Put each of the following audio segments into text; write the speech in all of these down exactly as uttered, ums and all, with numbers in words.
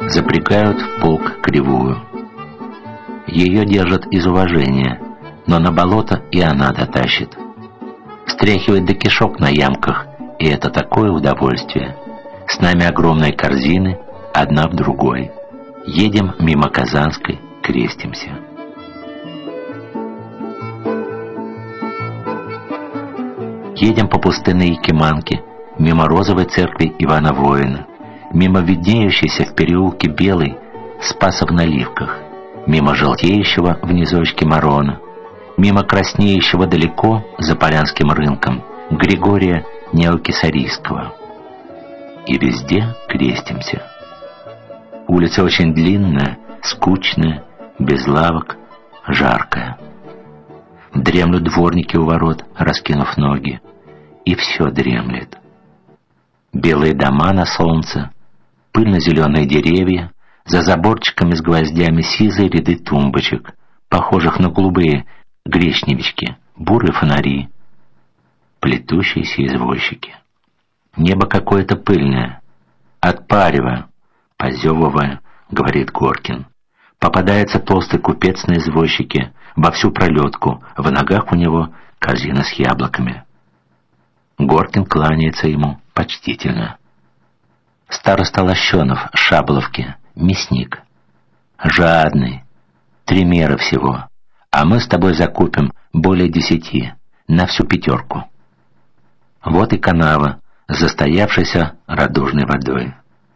Запрягают в полк кривую. Ее держат из уважения, но на болото и она дотащит. Стряхивает до кишок на ямках, и это такое удовольствие. С нами огромные корзины, одна в другой. Едем мимо Казанской, крестимся. Едем по пустынной Якиманке, мимо розовой церкви Ивана Воина, мимо виднеющейся в переулке Белой Спаса в наливках, мимо желтеющего в низочке Марона, мимо краснеющего далеко за Полянским рынком Григория Неокесарийского. И везде крестимся. Улица очень длинная, скучная, без лавок, жаркая. Дремлют дворники у ворот, раскинув ноги, и все дремлет. Белые дома на солнце, пыльно-зеленые деревья, за заборчиками с гвоздями сизые ряды тумбочек, похожих на голубые гречневички, бурые фонари, плетущиеся извозчики. Небо какое-то пыльное, отпаривая, позевывая, говорит Горкин. Попадается толстый купец на извозчике, во всю пролетку, в ногах у него корзина с яблоками. Горкин кланяется ему почтительно. Староста Лощенов, Шабловки, мясник. Жадный, три меры всего, а мы с тобой закупим более десяти, на всю пятерку. Вот и канава, застоявшейся радужной водой.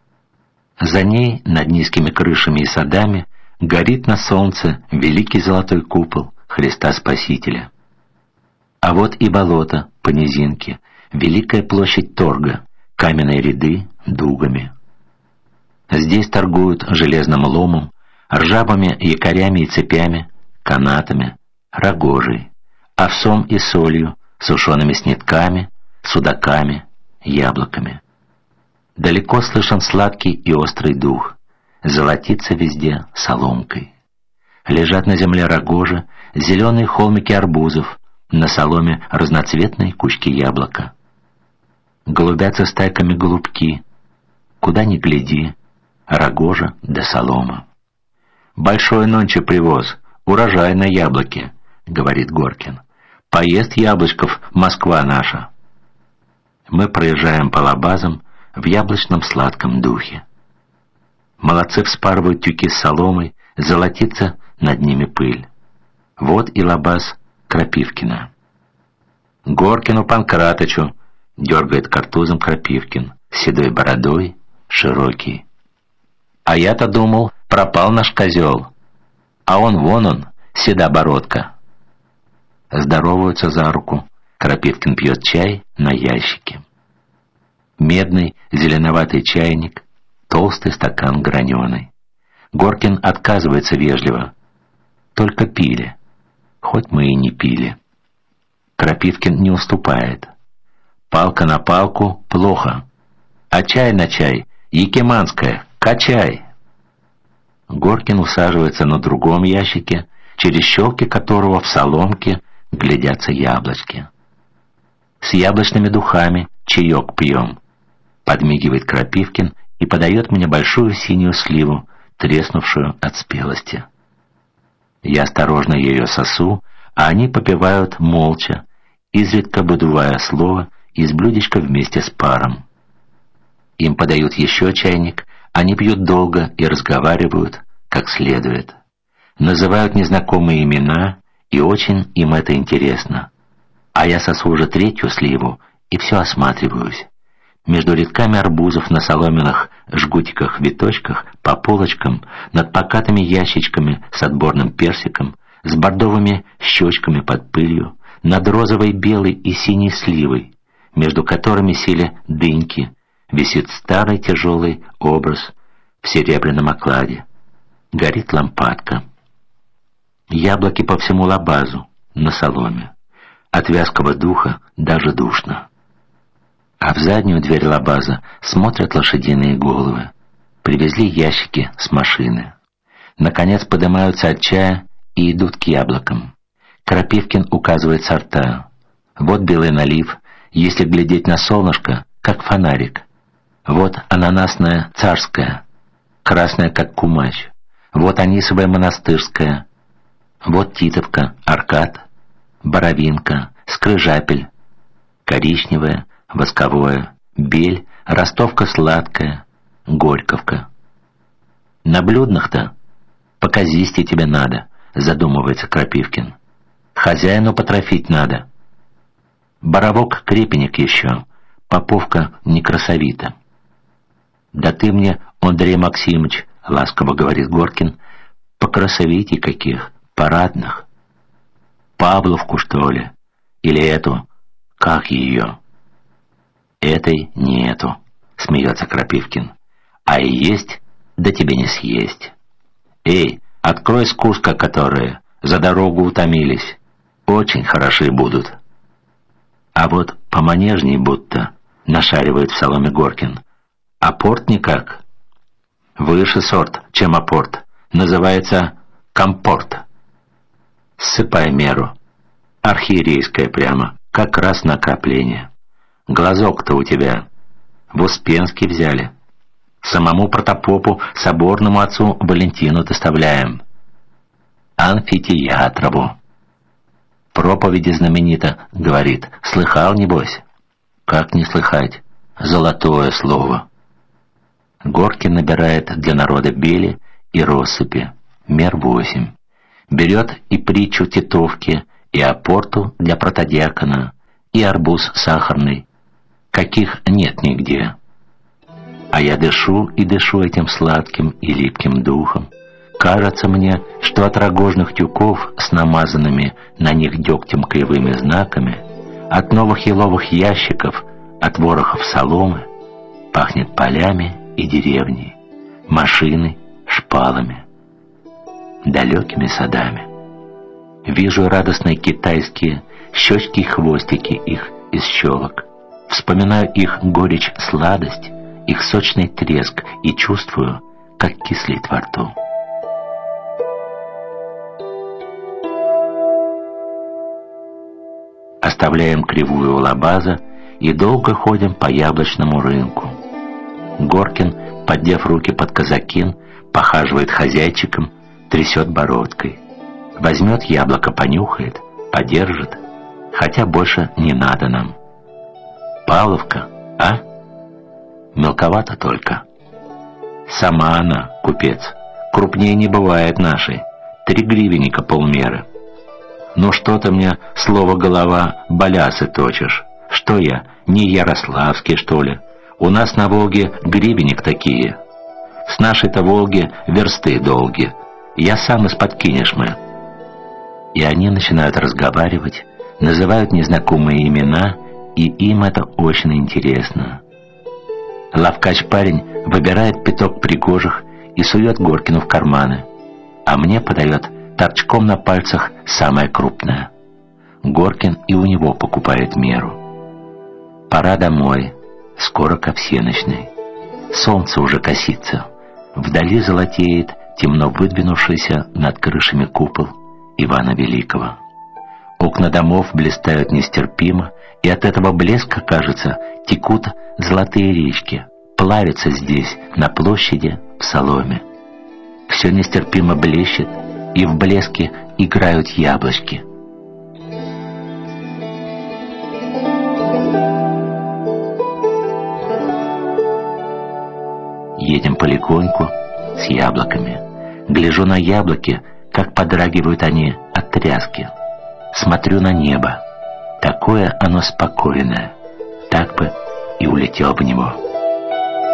За ней, над низкими крышами и садами, горит на солнце великий золотой купол Христа Спасителя. А вот и болото по низинке, великая площадь торга, каменные ряды дугами. Здесь торгуют железным ломом, ржавыми якорями и цепями, канатами, рогожей, овсом и солью, сушеными снетками, судаками, яблоками. Далеко слышен сладкий и острый дух, золотится везде соломкой. Лежат на земле рогожи, зеленые холмики арбузов, на соломе разноцветные кучки яблока. Голубятся стайками голубки, куда ни гляди, рогожа да солома. «Большой нонче привоз, урожай на яблоки», — говорит Горкин. «Поест яблочков Москва наша». Мы проезжаем по лабазам в яблочном сладком духе. Молодцы вспарывают тюки с соломой, золотится над ними пыль. Вот и лабаз Крапивкина. «Горкину Панкратычу», — дергает картузом Крапивкин, седой бородой, широкий. «А я-то думал, пропал наш козел. А он вон он, седобородка». Здороваются за руку. Крапивкин пьет чай на ящике. Медный зеленоватый чайник, толстый стакан граненый. Горкин отказывается вежливо. «Только пили, хоть мы и не пили». Крапивкин не уступает. «Палка на палку плохо, а чай на чай, якиманская, качай». Горкин усаживается на другом ящике, через щелки которого в соломке глядятся яблочки. «С яблочными духами чаек пьем», — подмигивает Крапивкин и подает мне большую синюю сливу, треснувшую от спелости. Я осторожно ее сосу, а они попивают молча, изредка выдувая слово из блюдечка вместе с паром. Им подают еще чайник, они пьют долго и разговаривают как следует. Называют незнакомые имена, и очень им это интересно. А я сосу уже третью сливу и все осматриваюсь. Между рядками арбузов на соломенных жгутиках-виточках, по полочкам, над покатыми ящичками с отборным персиком, с бордовыми щечками под пылью, над розовой, белой и синей сливой, между которыми сели дыньки, висит старый тяжелый образ в серебряном окладе. Горит лампадка. Яблоки по всему лабазу, на соломе. От вязкого духа даже душно. А в заднюю дверь лабаза смотрят лошадиные головы. Привезли ящики с машины. Наконец поднимаются от чая и идут к яблокам. Крапивкин указывает сорта. Вот белый налив, если глядеть на солнышко, как фонарик. Вот ананасная царская. красная как кумач. Вот Анисовая монастырская, вот Титовка, Аркад, Боровинка, Скрыжапель, коричневая, восковое, Бель, Ростовка сладкая, Горьковка. На Блюдных-то показисти тебе надо, задумывается Крапивкин. Хозяину потрофить надо. Боровок крепенек еще, Поповка некрасовита. Да ты мне, Андрей Максимыч, ласково говорит Горкин, покрасовите каких, парадных. Павловку, что ли? Или эту? Как ее? Этой нету, смеется Крапивкин. А и есть, да тебе не съесть. Эй, открой скушка, которые за дорогу утомились. Очень хороши будут. А вот поманежней будто, нашаривает в соломе Горкин. Апорт никак. Выше сорт, чем апорт. Называется компорт. Ссыпай меру. Архиерейская прямо, как раз на крапление. Глазок-то у тебя в Успенске взяли. Самому протопопу, соборному отцу Валентину доставляем. Амфитеатрову. Проповеди знаменита, говорит. Слыхал, небось? Как не слыхать? Золотое слово. Горкин набирает для народа бели и россыпи, мер восемь. Берет и притчу Титовки, и апорту для протодиакона, и арбуз сахарный, каких нет нигде. А я дышу и дышу этим сладким и липким духом. Кажется мне, что от рогожных тюков с намазанными на них дегтем кривыми знаками, от новых еловых ящиков, от ворохов соломы, пахнет полями и деревней, машиной, шпалами, далекими садами. Вижу радостные китайские щечки и хвостики их из щелок. Вспоминаю их горечь-сладость, их сочный треск и чувствую, как кислит во рту. Оставляем кривую лабаза и долго ходим по яблочному рынку. Горкин, поддев руки под казакин, похаживает хозяйчиком, трясет бородкой. Возьмет яблоко, понюхает, подержит, хотя больше не надо нам. Павловка, а? Мелковато только. Сама она, купец, крупнее не бывает нашей. Три гривенника полмеры. Ну что ты мне, слово голова, балясы точишь? Что я, не ярославский, что ли? У нас на Волге гривенник такие. С нашей-то Волги версты долги. Я сам из-под Кинешмы. И они начинают разговаривать, называют незнакомые имена, и им это очень интересно. Лавкач-парень выбирает пяток пригожих и сует Горкину в карманы, а мне подает торчком на пальцах самое крупное. Горкин и у него покупает меру. Пора домой, скоро ко всеночной. Солнце уже косится, вдали золотеет темно выдвинувшийся над крышами купол Ивана Великого. Окна домов блистают нестерпимо, и от этого блеска, кажется, текут золотые речки, плавятся здесь, на площади, в соломе. Все нестерпимо блещет, и в блеске играют яблочки. Едем полегоньку с яблоками. Гляжу на яблоки, как подрагивают они от тряски. Смотрю на небо. Такое оно спокойное. Так бы и улетел в него.